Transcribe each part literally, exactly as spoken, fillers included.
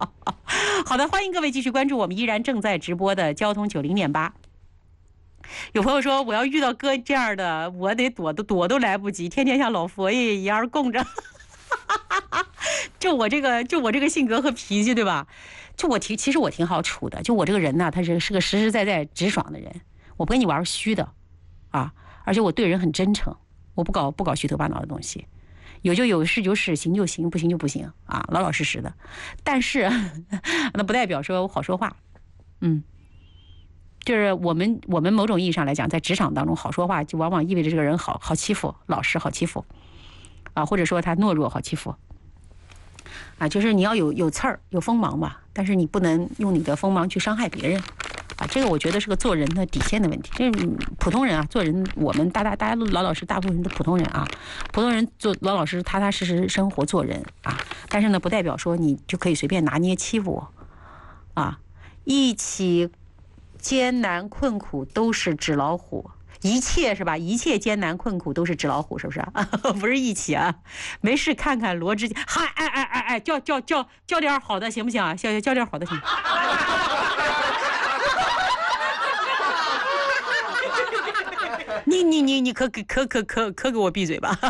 好的，欢迎各位继续关注我们依然正在直播的交通九零点八。有朋友说我要遇到哥这样的，我得躲都躲都来不及，天天像老佛爷一样供着。就我这个，就我这个性格和脾气，对吧？就我挺，其实我挺好处的。就我这个人呢，他是是个实实在在直爽的人，我不跟你玩虚的，啊，而且我对人很真诚，我不搞不搞虚头巴脑的东西，有就有，是就是，行就行，不行就不行啊，老老实实的。但是那不代表说我好说话，嗯。就是我们我们某种意义上来讲，在职场当中好说话，就往往意味着这个人好好欺负，老实好欺负，啊，或者说他懦弱好欺负，啊，就是你要有有刺儿有锋芒吧，但是你不能用你的锋芒去伤害别人，啊，这个我觉得是个做人的底线的问题。这普通人啊，做人我们大大大家都老老实，大部分人都普通人啊，普通人做老老实踏踏实实生活做人啊，但是呢，不代表说你就可以随便拿捏欺负我，啊，一起。艰难困苦都是纸老虎，一切是吧？一切艰难困苦都是纸老虎，是不是啊？不是一起啊！没事看看罗志，嗨，哎哎哎哎，叫叫叫叫点好的行不行啊？叫叫点好的行。你你你你可可可可可给我闭嘴吧！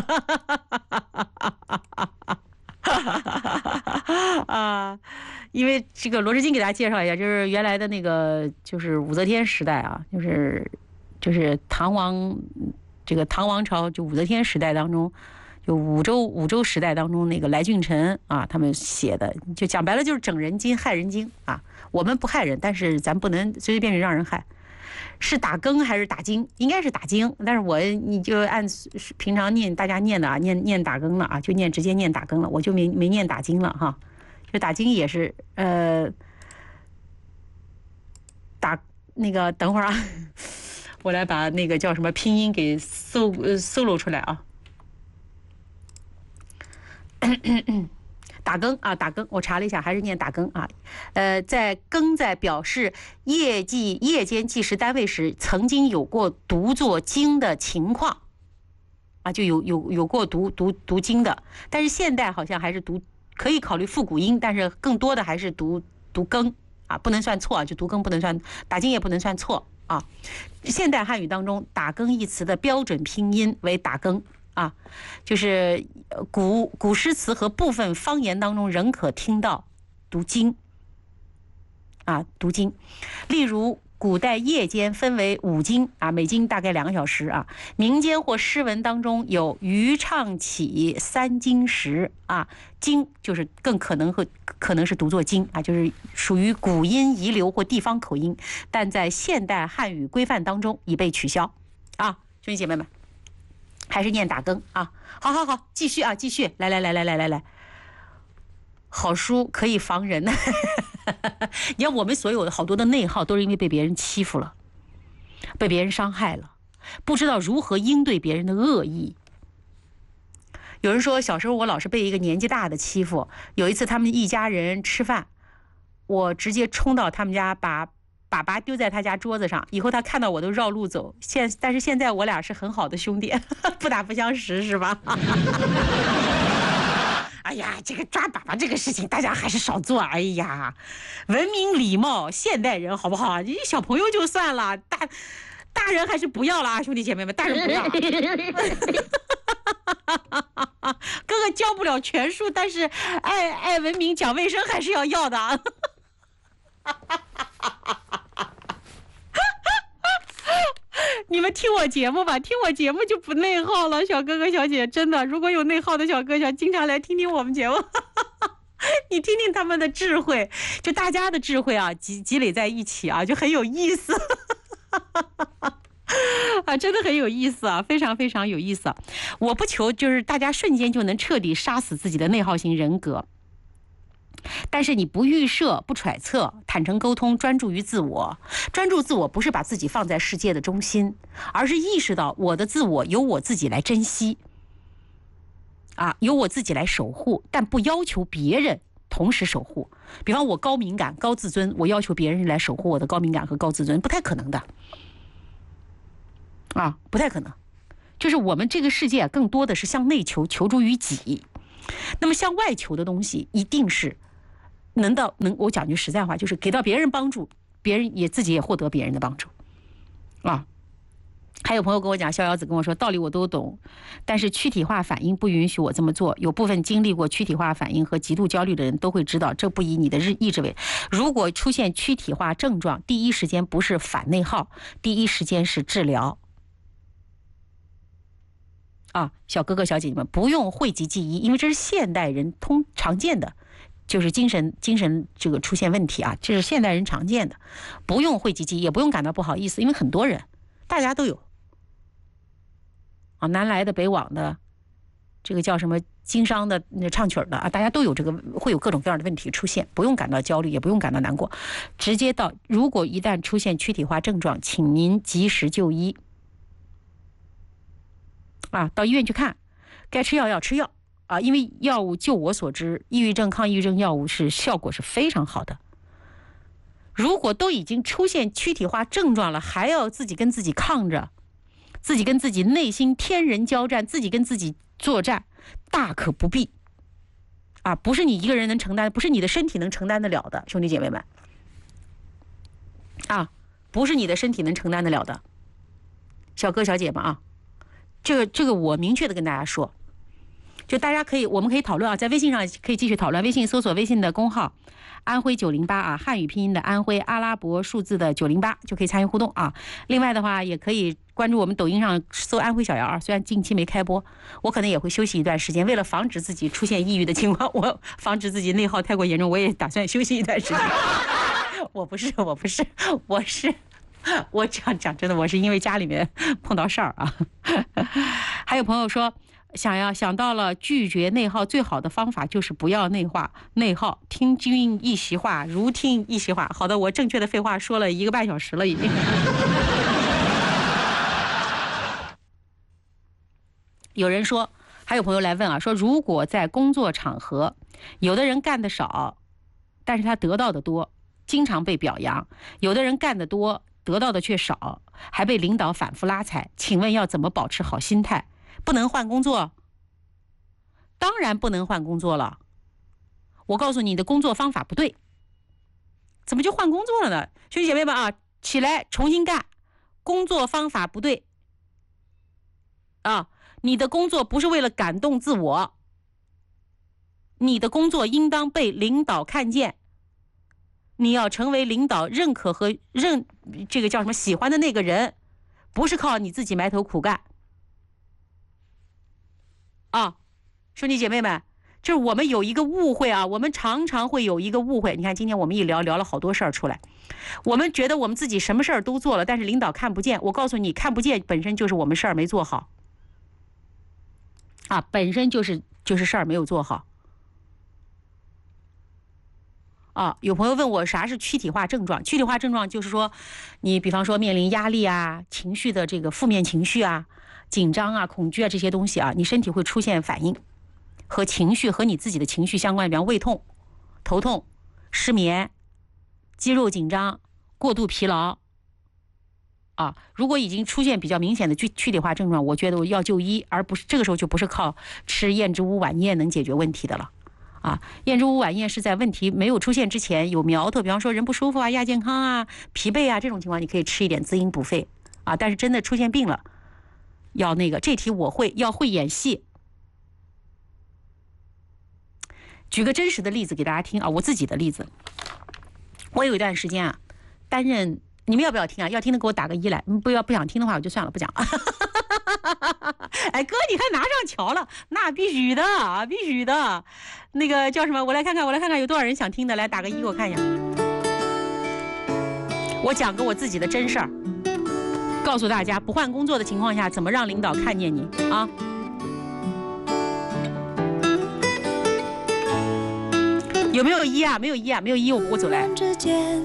啊，因为这个罗志金给大家介绍一下，就是原来的那个就是武则天时代啊，就是就是唐王这个唐王朝就武则天时代当中，就武周武周时代当中那个来俊臣啊，他们写的，就讲白了就是整人精害人精啊。我们不害人，但是咱不能随随便便让人害。是打更还是打经？应该是打经，但是我你就按平常念大家念的啊，念念打更了啊，就念直接念打更了，我就没没念打经了哈。就打经也是呃打那个，等会儿啊，我来把那个叫什么拼音给搜呃搜罗出来啊。打更啊，打更，我查了一下，还是念打更啊。呃，在更在表示业绩夜间计时单位时，曾经有过读作经的情况啊，就有有有过读读读经的，但是现代好像还是读可以考虑复古音，但是更多的还是读读更啊，不能算错啊，就读更不能算打经也不能算错啊。现代汉语当中，打更一词的标准拼音为打更。啊，就是古古诗词和部分方言当中仍可听到读经啊，读经。例如，古代夜间分为五经啊，每经大概两个小时啊。民间或诗文当中有余唱起三经时啊，经就是更可能会可能是读作经啊，就是属于古音遗留或地方口音，但在现代汉语规范当中已被取消啊，兄弟姐妹们。还是念打更啊！好好好，继续啊，继续！来来来来来来来，好书可以防人。你看，我们所有的好多的内耗，都是因为被别人欺负了，被别人伤害了，不知道如何应对别人的恶意。有人说，小时候我老是被一个年纪大的欺负。有一次，他们一家人吃饭，我直接冲到他们家，把粑粑丢在他家桌子上，以后他看到我都绕路走。现但是现在我俩是很好的兄弟，不打不相识，是吧？哎呀，这个抓粑粑这个事情，大家还是少做。哎呀，文明礼貌，现代人好不好？你小朋友就算了，大大人还是不要了啊，兄弟姐妹们，大人不要。哥哥教不了全书，但是爱爱文明、讲卫生还是要要的啊。你们听我节目吧，听我节目就不内耗了，小哥哥小姐，真的，如果有内耗的小哥小，经常来听听我们节目，你听听他们的智慧，就大家的智慧啊，积积累在一起啊，就很有意思。啊，真的很有意思啊，非常非常有意思啊。我不求就是大家瞬间就能彻底杀死自己的内耗型人格。但是你不预设、不揣测，坦诚沟通，专注于自我。专注自我不是把自己放在世界的中心，而是意识到我的自我由我自己来珍惜，啊，由我自己来守护，但不要求别人同时守护。比方我高敏感、高自尊，我要求别人来守护我的高敏感和高自尊，不太可能的，啊，不太可能。就是我们这个世界更多的是向内求，求助于己。那么向外求的东西，一定是能到能，我讲句实在话，就是给到别人帮助，别人也自己也获得别人的帮助啊。还有朋友跟我讲，逍遥子跟我说，道理我都懂，但是躯体化反应不允许我这么做。有部分经历过躯体化反应和极度焦虑的人都会知道，这不以你的意志为。如果出现躯体化症状，第一时间不是反内耗，第一时间是治疗。啊，小哥哥小姐姐们，不用讳疾忌医，因为这是现代人通常见的，就是精神精神这个出现问题啊，这是现代人常见的，不用讳疾忌医，也不用感到不好意思，因为很多人大家都有。啊，南来的北往的，这个叫什么经商的、唱曲的啊，大家都有这个，会有各种各样的问题出现，不用感到焦虑，也不用感到难过，直接到，如果一旦出现躯体化症状，请您及时就医，啊，到医院去看，该吃药要吃药啊，因为药物就我所知，抑郁症、抗抑郁症药物是效果是非常好的。如果都已经出现躯体化症状了，还要自己跟自己抗着。自己跟自己内心天人交战，自己跟自己作战，大可不必啊！不是你一个人能承担，不是你的身体能承担得了的，兄弟姐妹们啊，不是你的身体能承担得了的，小哥小姐们啊，这个这个我明确的跟大家说，就大家可以，我们可以讨论啊，在微信上可以继续讨论，微信搜索微信的公号安徽九零八啊，汉语拼音的安徽，阿拉伯数字的九零八就可以参与互动啊。另外的话，也可以关注我们抖音上搜安徽小姚啊，虽然近期没开播，我可能也会休息一段时间，为了防止自己出现抑郁的情况，我防止自己内耗太过严重，我也打算休息一段时间。我不是，我不是，我是。我讲讲真的，我是因为家里面碰到事儿啊。还有朋友说，想要想到了拒绝内耗最好的方法就是不要内化内耗，听君一席话，如听一席话。好的，我正确的废话说了一个半小时了已经。有人说，还有朋友来问啊，说如果在工作场合，有的人干得少，但是他得到的多，经常被表扬；有的人干得多，得到的却少，还被领导反复拉踩，请问要怎么保持好心态？不能换工作？当然不能换工作了。我告诉你，你的工作方法不对，怎么就换工作了呢？兄弟姐妹们啊，起来重新干，工作方法不对啊！你的工作不是为了感动自我，你的工作应当被领导看见。你要成为领导认可和认这个叫什么喜欢的那个人，不是靠你自己埋头苦干啊！兄弟姐妹们，就是我们有一个误会啊，我们常常会有一个误会。你看今天我们一聊聊了好多事儿出来，我们觉得我们自己什么事儿都做了，但是领导看不见。我告诉你，看不见本身就是我们事儿没做好啊，本身就是就是事儿没有做好。啊，有朋友问我啥是躯体化症状？躯体化症状就是说，你比方说面临压力啊、情绪的这个负面情绪啊、紧张啊、恐惧啊这些东西啊，你身体会出现反应，和情绪和你自己的情绪相关，比方胃痛、头痛、失眠、肌肉紧张、过度疲劳。啊，如果已经出现比较明显的躯躯体化症状，我觉得我要就医，而不是这个时候就不是靠吃燕之屋晚宴能解决问题的了。啊，燕之屋晚宴是在问题没有出现之前有苗头，比方说人不舒服啊、亚健康啊、疲惫啊这种情况，你可以吃一点滋阴补肺啊。但是真的出现病了，要那个这题我会要会演戏。举个真实的例子给大家听啊，我自己的例子。我有一段时间啊，担任你们要不要听啊？要听的给我打个一来，不要不想听的话我就算了不讲。哎哥，你看拿上桥了，那必须的啊，必须的。那个叫什么？我来看看，我来看看有多少人想听的，来打个一，我看一下。我讲个我自己的真事儿，告诉大家不换工作的情况下，怎么让领导看见你啊？有没有一啊？没有一啊？没有一，我我走来。